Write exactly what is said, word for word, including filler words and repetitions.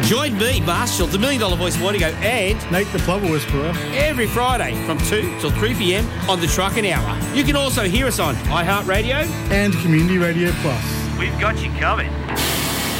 Join me, Marshall, the Million Dollar Voice Wardigo, and Nate the Plover Whisperer every Friday from two till three p.m. on the Truckin' Hour. You can also hear us on iHeartRadio and Community Radio Plus. We've got you covered.